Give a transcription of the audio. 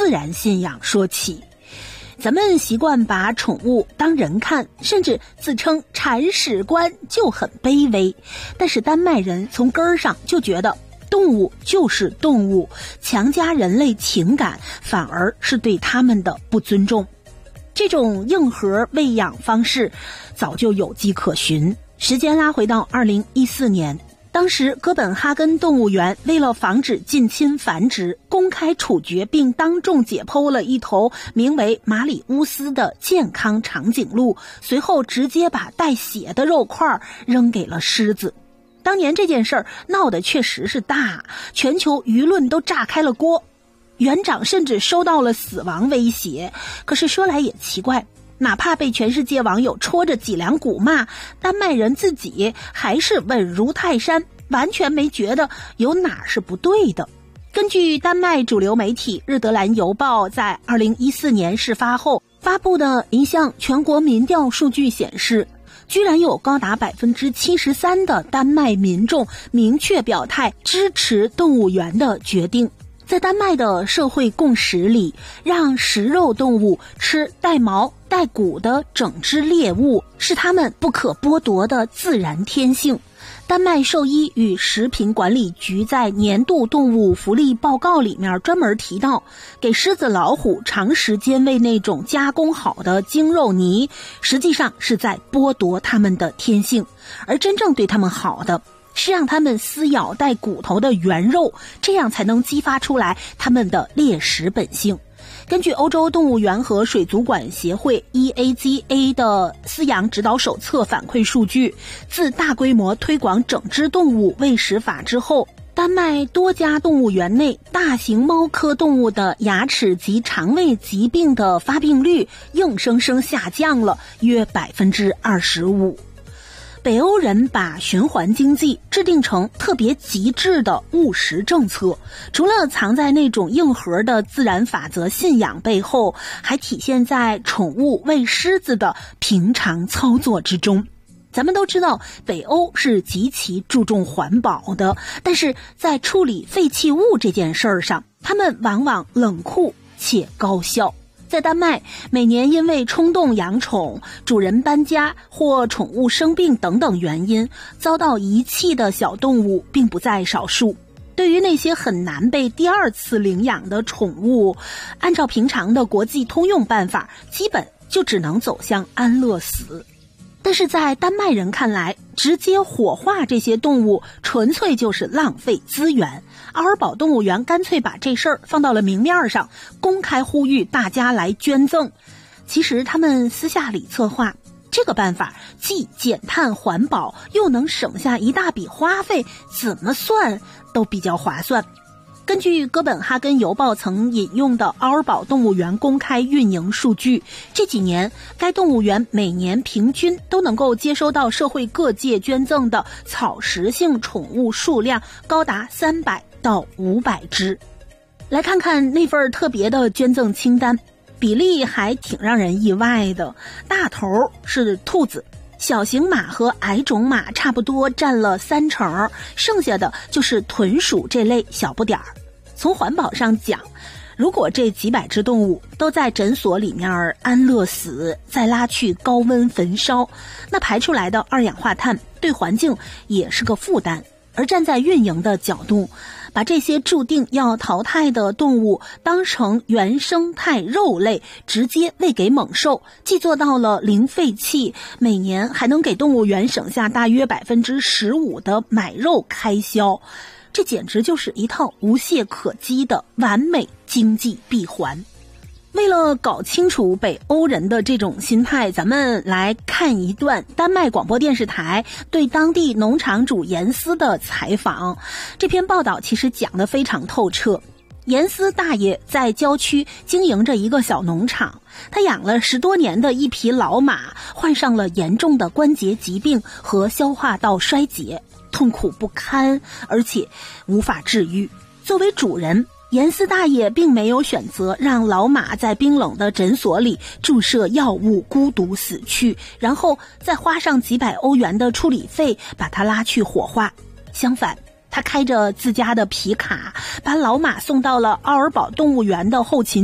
自然信仰说起。咱们习惯把宠物当人看，甚至自称铲屎官，就很卑微。但是丹麦人从根儿上就觉得动物就是动物，强加人类情感反而是对他们的不尊重。这种硬核喂养方式早就有迹可循。时间拉回到2014年，当时哥本哈根动物园为了防止近亲繁殖，公开处决并当众解剖了一头名为马里乌斯的健康长颈鹿，随后直接把带血的肉块扔给了狮子。当年这件事儿闹得确实是大，全球舆论都炸开了锅，园长甚至收到了死亡威胁。可是说来也奇怪，哪怕被全世界网友戳着脊梁骨骂，丹麦人自己还是稳如泰山，完全没觉得有哪是不对的。根据丹麦主流媒体日德兰邮报在2014年事发后发布的一项全国民调数据显示，居然有高达 73% 的丹麦民众明确表态支持动物园的决定。在丹麦的社会共识里，让食肉动物吃带毛带骨的整只猎物是它们不可剥夺的自然天性。丹麦兽医与食品管理局在年度动物福利报告里面专门提到，给狮子老虎长时间喂那种加工好的精肉泥，实际上是在剥夺它们的天性，而真正对它们好的是让它们撕咬带骨头的原肉，这样才能激发出来它们的猎食本性。根据欧洲动物园和水族馆协会 EAGA 的饲养指导手册反馈数据，自大规模推广整只动物喂食法之后，丹麦多家动物园内大型猫科动物的牙齿及肠胃疾病的发病率硬生生下降了约 25%。北欧人把循环经济制定成特别极致的务实政策，除了藏在那种硬核的自然法则信仰背后，还体现在宠物喂狮子的平常操作之中。咱们都知道北欧是极其注重环保的，但是在处理废弃物这件事儿上，他们往往冷酷且高效。在丹麦，每年因为冲动养宠、主人搬家或宠物生病等等原因遭到遗弃的小动物并不在少数。对于那些很难被第二次领养的宠物，按照平常的国际通用办法，基本就只能走向安乐死。但是在丹麦人看来，直接火化这些动物纯粹就是浪费资源。奥尔堡动物园干脆把这事儿放到了明面上，公开呼吁大家来捐赠。其实他们私下里策划这个办法，既减碳环保，又能省下一大笔花费，怎么算都比较划算。根据哥本哈根邮报曾引用的奥尔堡动物园公开运营数据，这几年该动物园每年平均都能够接收到社会各界捐赠的草食性宠物数量高达300到500只。来看看那份特别的捐赠清单，比例还挺让人意外的。大头是兔子，小型马和矮种马差不多占了30%，剩下的就是豚鼠这类小不点儿。从环保上讲，如果这几百只动物都在诊所里面安乐死，再拉去高温焚烧，那排出来的二氧化碳对环境也是个负担。而站在运营的角度，把这些注定要淘汰的动物当成原生态肉类直接喂给猛兽，既做到了零废弃，每年还能给动物园省下大约 15% 的买肉开销，这简直就是一套无懈可击的完美经济闭环。为了搞清楚北欧人的这种心态，咱们来看一段丹麦广播电视台对当地农场主严斯的采访。这篇报道其实讲得非常透彻。严斯大爷在郊区经营着一个小农场，他养了10多年的一匹老马患上了严重的关节疾病和消化道衰竭，痛苦不堪，而且无法治愈。作为主人，严斯大爷并没有选择让老马在冰冷的诊所里注射药物孤独死去，然后再花上几百欧元的处理费把他拉去火化。相反，他开着自家的皮卡把老马送到了奥尔堡动物园的后勤